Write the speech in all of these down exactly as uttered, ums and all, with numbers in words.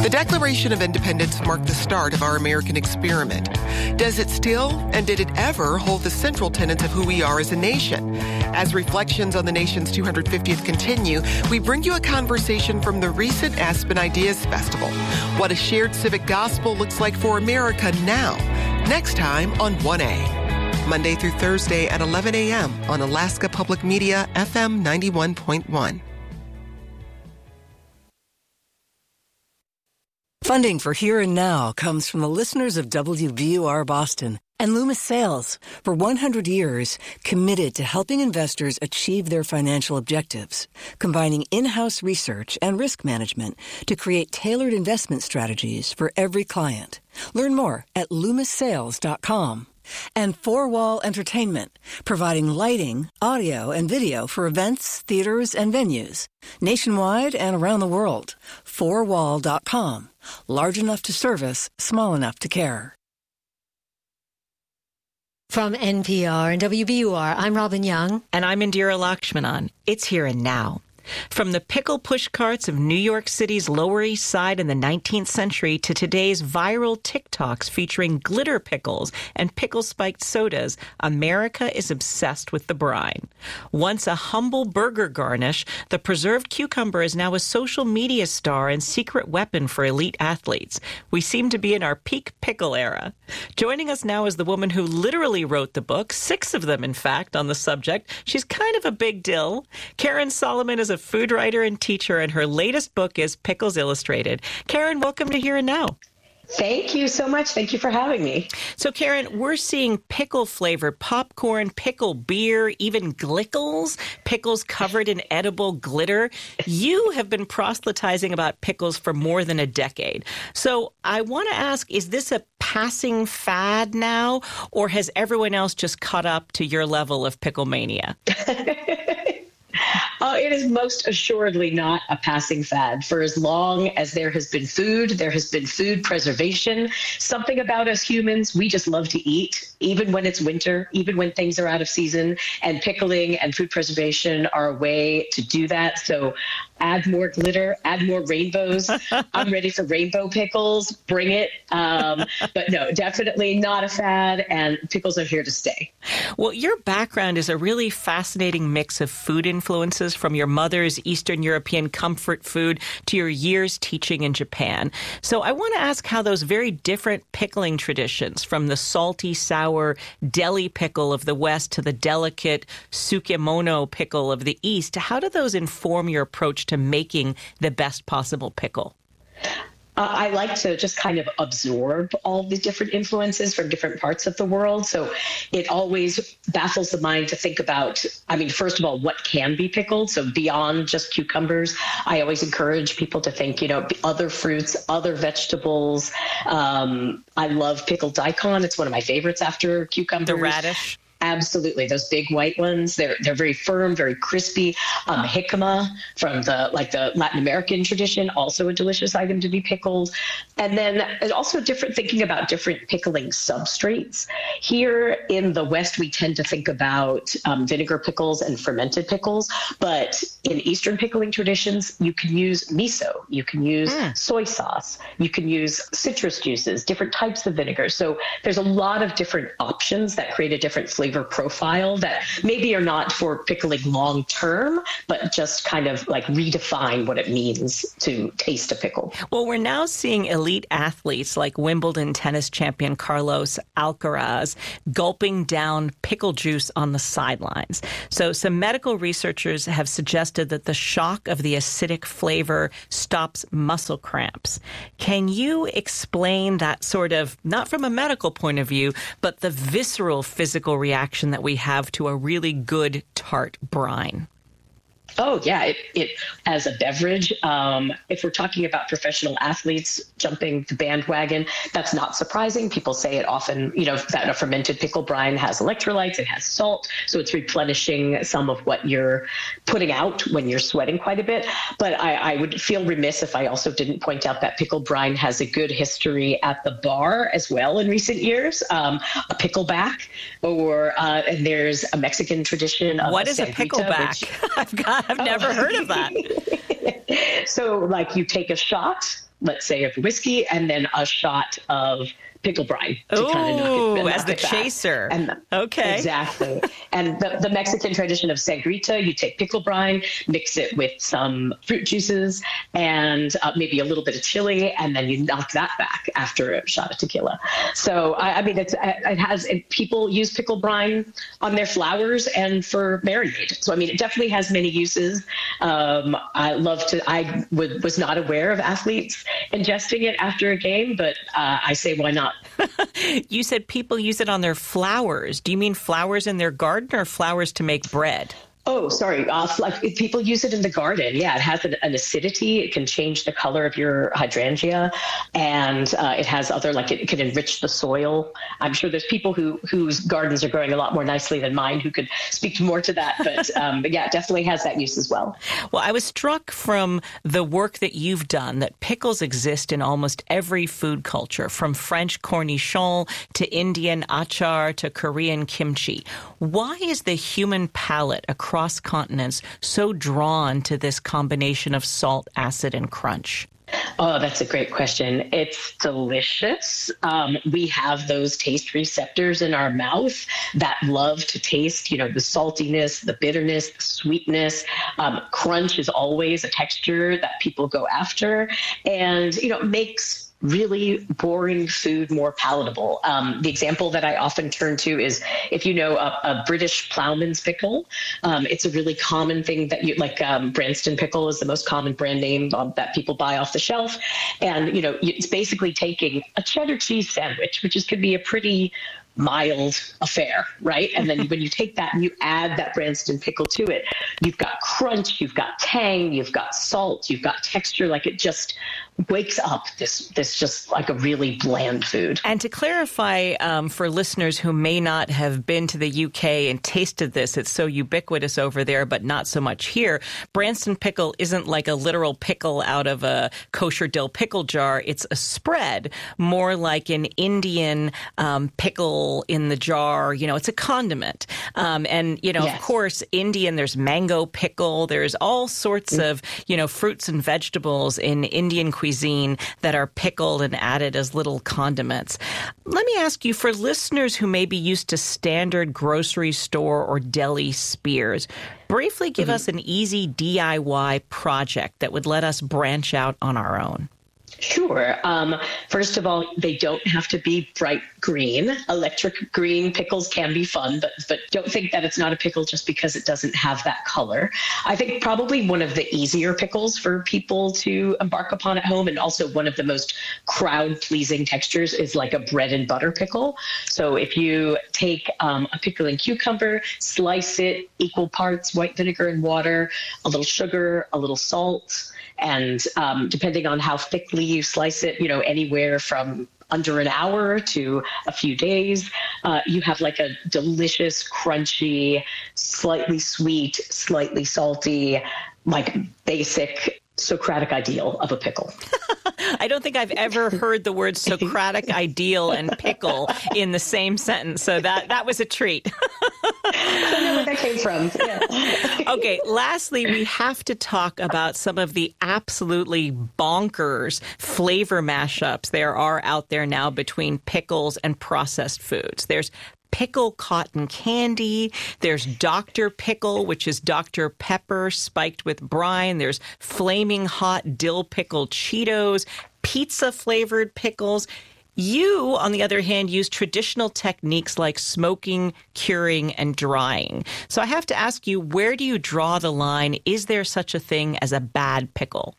The Declaration of Independence marked the start of our American experiment. Does it still, and did it ever, hold the central tenets of who we are as a nation? As reflections on the nation's two hundred fiftieth continue, we bring you a conversation from the recent Aspen Ideas Festival. What a shared civic gospel looks like for America now. Next time on one A. Monday through Thursday at eleven a.m. on Alaska Public Media, F M ninety-one point one. Funding for Here and Now comes from the listeners of W B U R Boston and Loomis Sales, for one hundred years, committed to helping investors achieve their financial objectives, combining in-house research and risk management to create tailored investment strategies for every client. Learn more at loomis sales dot com. And Four Wall Entertainment, providing lighting, audio, and video for events, theaters, and venues, nationwide and around the world. four wall dot com. Large enough to service, small enough to care. From N P R and W B U R, I'm Robin Young. And I'm Indira Lakshmanan. It's Here and Now. From the pickle pushcarts of New York City's Lower East Side in the nineteenth century to today's viral TikToks featuring glitter pickles and pickle-spiked sodas, America is obsessed with the brine. Once a humble burger garnish, the preserved cucumber is now a social media star and secret weapon for elite athletes. We seem to be in our peak pickle era. Joining us now is the woman who literally wrote the book, six of them, in fact, on the subject. She's kind of a big deal. Karen Solomon is a food writer and teacher, and her latest book is Pickles Illustrated. Karen, welcome to Here and Now. Thank you so much. Thank you for having me. So, Karen, we're seeing pickle-flavored popcorn, pickle beer, even glickles, pickles covered in edible glitter. You have been proselytizing about pickles for more than a decade. So I want to ask, is this a passing fad now, or has everyone else just caught up to your level of pickle mania? Uh, it is most assuredly not a passing fad. For as long as there has been food, there has been food preservation. Something about us humans, we just love to eat, even when it's winter, even when things are out of season. And pickling and food preservation are a way to do that. So add more glitter, add more rainbows. I'm ready for rainbow pickles. Bring it. Um, but no, definitely not a fad. And pickles are here to stay. Well, your background is a really fascinating mix of food influences, from your mother's Eastern European comfort food to your years teaching in Japan. So I want to ask how those very different pickling traditions, from the salty, sour deli pickle of the West to the delicate tsukemono pickle of the East, how do those inform your approach to making the best possible pickle? Uh, I like to just kind of absorb all the different influences from different parts of the world. So it always baffles the mind to think about, I mean, first of all, what can be pickled? So beyond just cucumbers, I always encourage people to think, you know, other fruits, other vegetables. Um, I love pickled daikon. It's one of my favorites after cucumbers. The radish. Absolutely. Those big white ones, they're they're very firm, very crispy. Um, jicama from the like the Latin American tradition, also a delicious item to be pickled. And then also different thinking about different pickling substrates. Here in the West, we tend to think about um, vinegar pickles and fermented pickles. But in Eastern pickling traditions, you can use miso, you can use mm. soy sauce, you can use citrus juices, different types of vinegar. So there's a lot of different options that create a different flavor profile that maybe are not for pickling long term, but just kind of like redefine what it means to taste a pickle. Well, we're now seeing elite athletes like Wimbledon tennis champion Carlos Alcaraz gulping down pickle juice on the sidelines. So some medical researchers have suggested that the shock of the acidic flavor stops muscle cramps. Can you explain that sort of, not from a medical point of view, but the visceral physical reaction that we have to a really good tart brine? Oh, yeah. It, it as a beverage, um, if we're talking about professional athletes jumping the bandwagon, that's not surprising. People say it often, you know, that a fermented pickle brine has electrolytes, it has salt, so it's replenishing some of what you're putting out when you're sweating quite a bit. But I, I would feel remiss if I also didn't point out that pickle brine has a good history at the bar as well in recent years. Um, a pickleback, or uh, and there's a Mexican tradition of what a is a pickleback? Which, I've got. I've never oh. heard of that. So like you take a shot let's say, of whiskey, and then a shot of pickle brine to Ooh, kind of knock it, knock as the it back. chaser. And the, okay. Exactly. And the, the Mexican tradition of sangrita, you take pickle brine, mix it with some fruit juices and uh, maybe a little bit of chili, and then you knock that back after a shot of tequila. So, I, I mean, it's, it has, it, people use pickle brine on their flowers and for marinade. So, I mean, it definitely has many uses. Um, I love to, I would, was not aware of athletes ingesting it after a game, but uh, I say, why not? You said people use it on their flowers. Do you mean flowers in their garden or flowers to make bread? Oh, sorry. Uh, like if people use it in the garden. Yeah, it has an, an acidity. It can change the color of your hydrangea, and uh, it has other like it, it can enrich the soil. I'm sure there's people who whose gardens are growing a lot more nicely than mine who could speak more to that. But, um, but yeah, it definitely has that use as well. Well, I was struck from the work that you've done that pickles exist in almost every food culture, from French cornichon to Indian achar to Korean kimchi. Why is the human palate across across continents so drawn to this combination of salt, acid, and crunch? Oh, that's a great question. It's delicious. Um, we have those taste receptors in our mouth that love to taste, you know, the saltiness, the bitterness, the sweetness. Um, crunch is always a texture that people go after, and, you know, makes really boring food more palatable. Um, the example that I often turn to is if you know a, a British ploughman's pickle. Um, it's a really common thing that you like. Um, Branston pickle is the most common brand name um, that people buy off the shelf, and you know it's basically taking a cheddar cheese sandwich, which is could be a pretty mild affair, right? And then when you take that and you add that Branston pickle to it, you've got crunch, you've got tang, you've got salt, you've got texture. Like it just wakes up this this just like a really bland food. And to clarify um, for listeners who may not have been to the U K and tasted this, it's so ubiquitous over there, but not so much here. Branston pickle isn't like a literal pickle out of a kosher dill pickle jar. It's a spread, more like an Indian um, pickle in the jar. You know, it's a condiment. Um, and, you know, yes. Of course, Indian, there's mango pickle. There's all sorts mm. of, you know, fruits and vegetables in Indian cuisine that are pickled and added as little condiments. Let me ask you, for listeners who may be used to standard grocery store or deli spears, briefly give mm-hmm. us an easy D I Y project that would let us branch out on our own. Sure. Um, first of all, they don't have to be bright green. Electric green pickles can be fun, but but don't think that it's not a pickle just because it doesn't have that color. I think probably one of the easier pickles for people to embark upon at home, and also one of the most crowd-pleasing textures, is like a bread and butter pickle. So if you take um, a pickling cucumber, slice it equal parts white vinegar and water, a little sugar, a little salt, and um, depending on how thickly you slice it, you know, anywhere from under an hour to a few days, uh, you have like a delicious, crunchy, slightly sweet, slightly salty, like basic Socratic ideal of a pickle. I don't think I've ever heard the words Socratic ideal and pickle in the same sentence. So that, that was a treat. I don't know where that came from. Yeah. Okay, lastly, we have to talk about some of the absolutely bonkers flavor mashups there are out there now between pickles and processed foods. There's pickle cotton candy. There's Doctor Pickle, which is Doctor Pepper spiked with brine. There's flaming hot dill pickled Cheetos, pizza flavored pickles. You, on the other hand, use traditional techniques like smoking, curing, and drying. So I have to ask you, where do you draw the line? Is there such a thing as a bad pickle?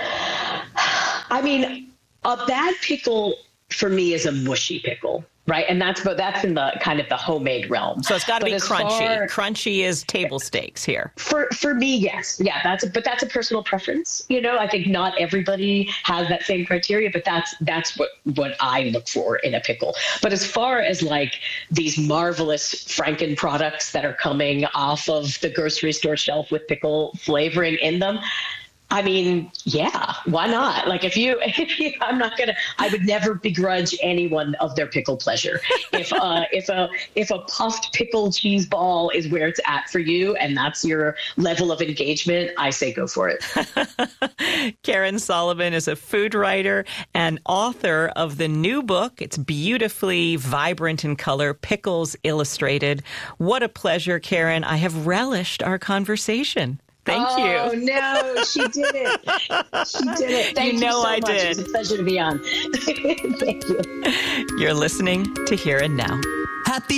I mean, a bad pickle for me is a mushy pickle. Right. And that's but that's in the kind of the homemade realm. So it's got to be crunchy. Far, crunchy is table stakes here. For for me, yes. Yeah, that's but that's a personal preference. You know, I think not everybody has that same criteria, but that's that's what, what I look for in a pickle. But as far as like these marvelous Franken products that are coming off of the grocery store shelf with pickle flavoring in them, I mean, yeah, why not? Like if you, if you I'm not going to, I would never begrudge anyone of their pickle pleasure. If, uh, if a, if a puffed pickle cheese ball is where it's at for you and that's your level of engagement, I say go for it. Karen Sullivan is a food writer and author of the new book. It's beautifully vibrant in color, Pickles Illustrated. What a pleasure, Karen. I have relished our conversation. Thank oh, you. Oh, no, she did it. She did it. Thank you, you know so I much. did. It was a pleasure to be on. Thank you. You're listening to Here and Now. Happy